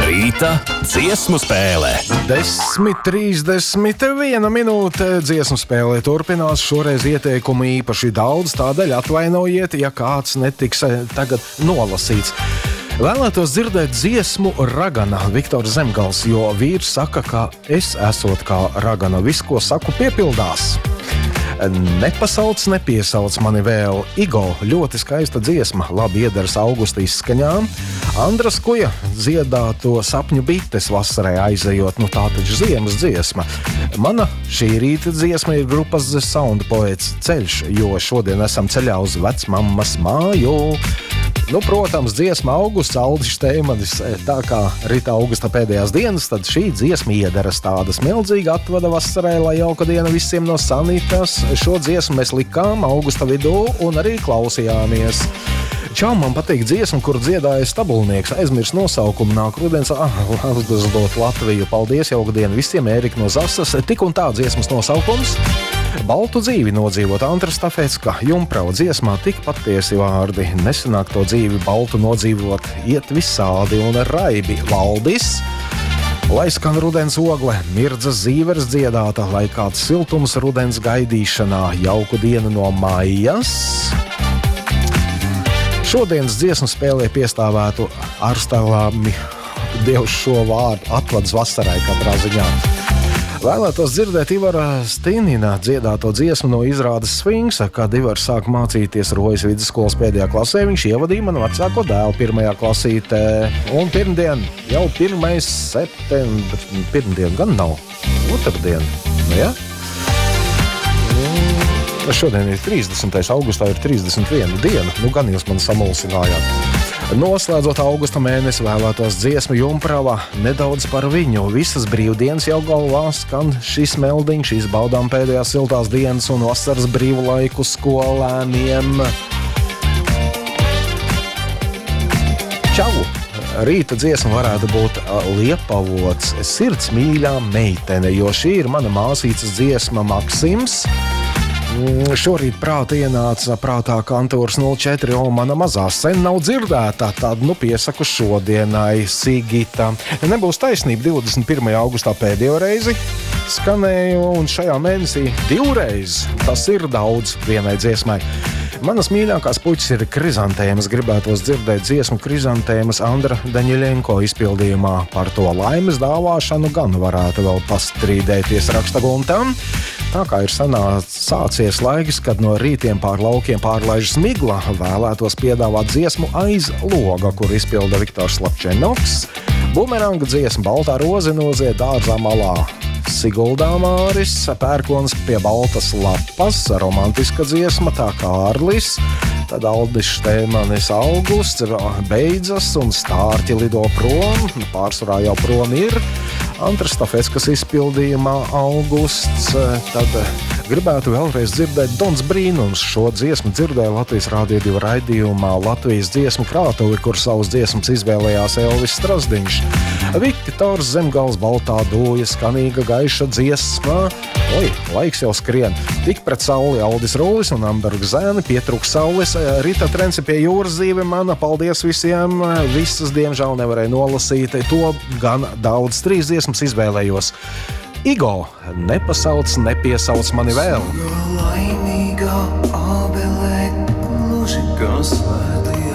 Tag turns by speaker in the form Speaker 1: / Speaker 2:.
Speaker 1: Rīta dziesmu spēle.
Speaker 2: 10:31 minūte dziesmu spēlē turpinās. Šoreiz ieteikumu īpaši daudz, tādēļ atvainojiet, ja kāds netiks tagad nolasīts. Vēlētos dzirdēt dziesmu Ragana, Viktors Zemgals, jo vīrs saka, ka es esot kā ragana, viss, ko saku, piepildās. Nepasauc, nepiesauc mani vēl. Igo, ļoti skaista dziesma, labi iedaras augusta izskaņām. Andras Kuja dziedāto sapņu bites vasarai aizejot, nu tā taču ziemas dziesma. Mana šī rīta dziesma ir grupas The Sound Poets Ceļš, jo šodien esam ceļā uz vecmammas māju. Nu, protams, dziesma augusts, Aldis Šteimanis, tā kā rīta augusta pēdējās dienas, tad šī dziesma iedaras tāda smeldzīga atvada vasarai, lai jauka diena visiem no Sanitas. Šo dziesmu mēs likām augusta vidū un arī klausījāmies. Čau, man patīk dziesma, kur dziedāja Stabulnieks, aizmirs nosaukumu, nāk rudens, uzgazdot Latviju. Paldies, jauka diena visiem, Ērika no Zasas, tik un tā dziesmas nosaukums. Baltu dzīvi nodzīvot, Antras Tafecka, Jumprau dziesmā tik patiesi vārdi. Nesenāk to dzīvi baltu nodzīvot, iet visādi un raibi. Valdis, lai skan rudens ogle, Mirdzas Zīveres dziedāta, lai kāds siltums rudens gaidīšanā, jauku dienu no mājas. Šodienas dziesmu spēlē piestāvētu ārstāvāmi Dievs šo vārdu atvads vasarai katrā ziņā. Vēlētos dzirdēt Ivara Stīnina dziedāto dziesmu no izrādes Sfinksa, kad Ivars sāk mācīties Rojas vidusskolas pēdējā klasē. Viņš ievadīja manu vecāko dēlu pirmajā klasītē. Un pirmdien, jau 1. septembris, pirmdien gan nav, otrdien, nu ja? Šodien ir 30. augustā, ir 31 diena, nu gan jūs man samulsinājāt. Noslēdzot augusta mēnesi, vēlētos dziesmu Jumprava, nedaudz par viņu. Visas brīvdienas jau galvā skan šis meldiņš, izbaudām pēdējās siltās dienas un vasaras brīvu laiku skolēniem. Čau! Rīta dziesma varētu būt Liepavots, sirds mīļā meitene, jo šī ir mana māsīcas dziesma Maksims. Šorīt prātā ienāca prātā kantors 04, o mana mazā sen nav dzirdēta, tad nu piesaku šodienai Sigita. Nebūs taisnība, 21. augustā pēdējo reizi skanēju un šajā mēnesī 2 reizes. Tas ir daudz vienai dziesmai. Manas mīļākās puķis ir Krizantēmas, gribētos dzirdēt dziesmu Krizantēmas Andra Daņiļenko izpildījumā. Par to laimes dāvāšanu gan varētu vēl pastrīdēties, raksta Guntam. Tā kā ir sācies laiks, kad no rītiem pār laukiem pārlaižas migla, vēlētos piedāvāt dziesmu Aiz loga, kur izpilda Viktors Lapčenoks. Bumeranga dziesma Baltā roze nozied dārzā malā. Siguldā Māris, pērkons pie baltas lapas, romantiska dziesma tā Kārlis, tad Aldis Šteimanis augusts beidzas un stārķi lido prom, pārsvarā jau prom ir. Antras Tafeckas izpildījumā augusts, tad gribētu vēlreiz dzirdēt Dons Brīnums. Šo dziesmu dzirdēja Latvijas Rādio 2 raidījumā Latvijas dziesmu krātuvi, kur savus dziesmas izvēlējās Elvis Strasdiņš. Viktors Zemgals baltā dūja, skanīga gaiša dziesmā. Oi, laiks jau skrien. Tik pret sauli Aldis Rūlis un Amberga zēni, pietrūks saules. Rīta trenci pie jūras zīve mana, paldies visiem. Visas diemžēl nevarēju nolasīt, to gan daudz 3 dziesmas izvēlējos. Igo, nepasauc, nepiesauc mani vēl.
Speaker 3: Laimīgā abelē, gluži kā slēdz.